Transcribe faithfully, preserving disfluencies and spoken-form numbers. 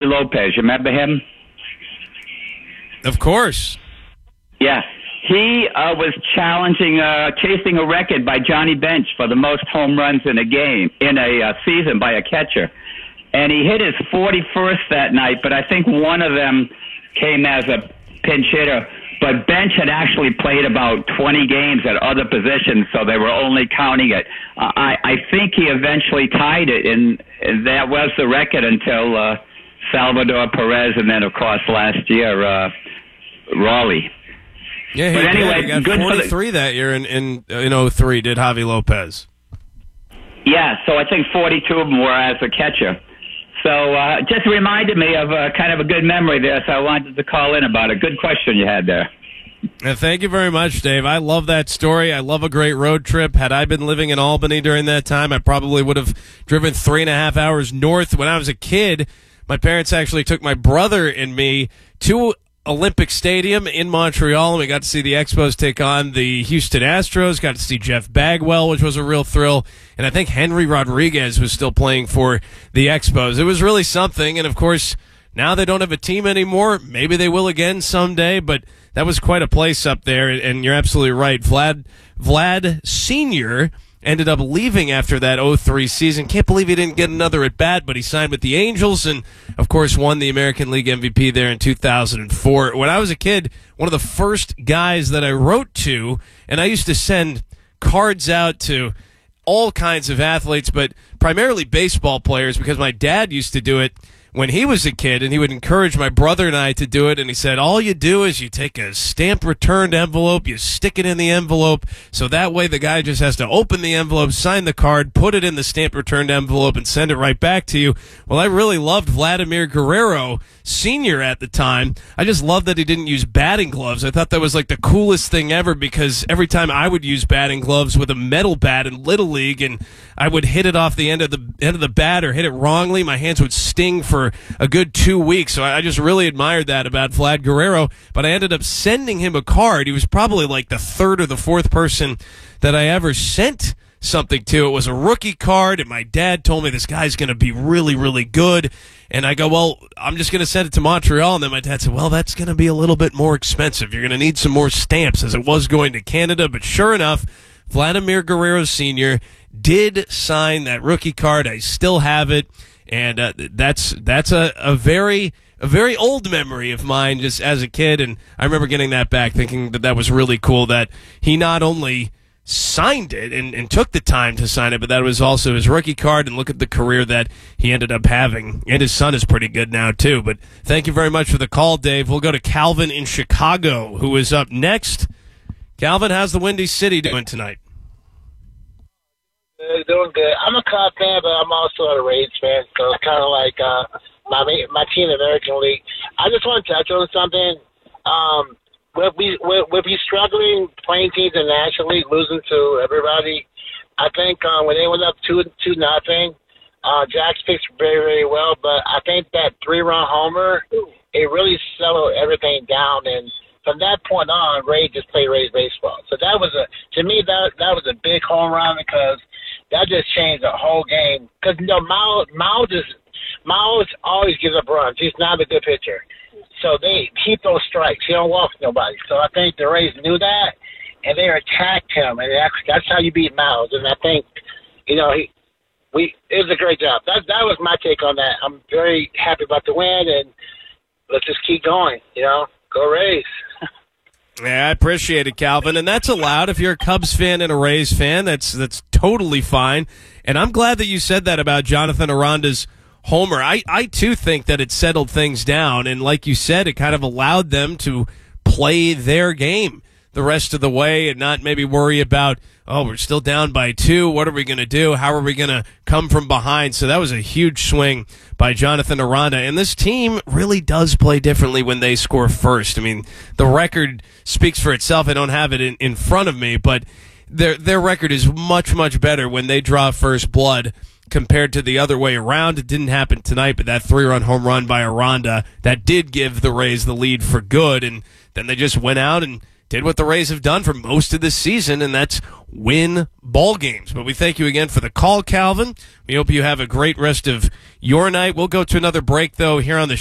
Lopez. You remember him? Of course. Yeah. He uh, was challenging, uh, chasing a record by Johnny Bench for the most home runs in a game, in a uh, season by a catcher. And he hit his forty-first that night, but I think one of them came as a pinch hitter. But Bench had actually played about twenty games at other positions, so they were only counting it. Uh, I, I think he eventually tied it, and that was the record until uh, Salvador Perez, and then, of course, last year, uh, Raleigh. Yeah, he, but anyway, yeah, he got good forty-three for the, that year in in in oh three. Did Javi Lopez? Yeah, so I think forty-two of them were as a catcher. So uh, just reminded me of uh, kind of a good memory there, so I wanted to call in about it. Good question you had there. Uh, thank you very much, Dave. I love that story. I love a great road trip. Had I been living in Albany during that time, I probably would have driven three and a half hours north. When I was a kid, my parents actually took my brother and me to Olympic Stadium in Montreal, and we got to see the Expos take on the Houston Astros, got to see Jeff Bagwell, which was a real thrill, and I think Henry Rodriguez was still playing for the Expos. It was really something, and of course, now they don't have a team anymore. Maybe they will again someday, but that was quite a place up there, and you're absolutely right. Vlad, Vlad Senior ended up leaving after that oh three season. Can't believe he didn't get another at bat, but he signed with the Angels and, of course, won the American League M V P there in two thousand four. When I was a kid, one of the first guys that I wrote to, and I used to send cards out to all kinds of athletes, but primarily baseball players, because my dad used to do it when he was a kid, and he would encourage my brother and I to do it, and he said, all you do is you take a stamp returned envelope, you stick it in the envelope, so that way the guy just has to open the envelope, sign the card, put it in the stamp returned envelope, and send it right back to you. Well, I really loved Vladimir Guerrero Senior at the time. I just loved that he didn't use batting gloves. I thought that was like the coolest thing ever, because every time I would use batting gloves with a metal bat in Little League, and I would hit it off the end of the end of the bat or hit it wrongly, my hands would sting for a good two weeks. So I just really admired that about Vlad Guerrero, but I ended up sending him a card. He was probably like the third or the fourth person that I ever sent something to. It was a rookie card, and my dad told me this guy's going to be really, really good. And I go, well, I'm just going to send it to Montreal. And then my dad said, well, that's going to be a little bit more expensive. You're going to need some more stamps, as it was going to Canada. But sure enough, Vladimir Guerrero Senior did sign that rookie card. I still have it. And uh, that's that's a, a very a very old memory of mine just as a kid. And I remember getting that back, thinking that that was really cool, that he not only signed it and, and took the time to sign it, but that was also his rookie card. And look at the career that he ended up having. And his son is pretty good now, too. But thank you very much for the call, Dave. We'll go to Calvin in Chicago, who is up next. Calvin, how's the Windy City doing tonight? Good, doing good. I'm a Cubs fan, but I'm also a Rays fan, so it's kind of like uh, my my team in the American League. I just want to touch on something. Um, with we with, with you struggling playing teams in the National League, losing to everybody, I think um, when they went up two two nothing, uh, Jax pitched very very well. But I think that three run homer, it really settled everything down, and from that point on, Ray just played Rays baseball. So that was a to me that that was a big home run, because that just changed the whole game. Because, you know, Miles, Miles, is, Miles always gives up runs. He's not a good pitcher. So they keep those strikes. He don't walk nobody. So I think the Rays knew that, and they attacked him. And that's, that's how you beat Miles. And I think, you know, he, we it was a great job. That, that was my take on that. I'm very happy about the win, and let's just keep going, you know. Go Rays. Yeah, I appreciate it, Calvin, and that's allowed. If you're a Cubs fan and a Rays fan, that's that's totally fine. And I'm glad that you said that about Jonathan Aranda's homer. I, I too think that it settled things down, and like you said, it kind of allowed them to play their game the rest of the way and not maybe worry about, oh, we're still down by two. What are we going to do? How are we going to come from behind? So that was a huge swing by Jonathan Aranda. And this team really does play differently when they score first. I mean, the record speaks for itself. I don't have it in, in front of me, but their their record is much, much better when they draw first blood compared to the other way around. It didn't happen tonight, but that three-run home run by Aranda, that did give the Rays the lead for good. And then they just went out and did what the Rays have done for most of this season, and that's win ball games. But we thank you again for the call, Calvin. We hope you have a great rest of your night. We'll go to another break, though, here on the